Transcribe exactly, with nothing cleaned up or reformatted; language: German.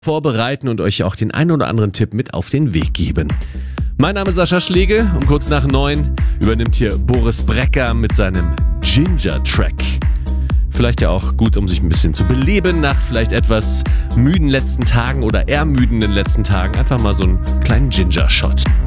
vorbereiten und euch auch den einen oder anderen Tipp mit auf den Weg geben. Mein Name ist Sascha Schlegel. Um kurz nach neun übernimmt hier Boris Brecker mit seinem Ginger Track. Vielleicht ja auch gut, um sich ein bisschen zu beleben nach vielleicht etwas müden letzten Tagen oder ermüdenden letzten Tagen. Einfach mal so einen kleinen Ginger Shot.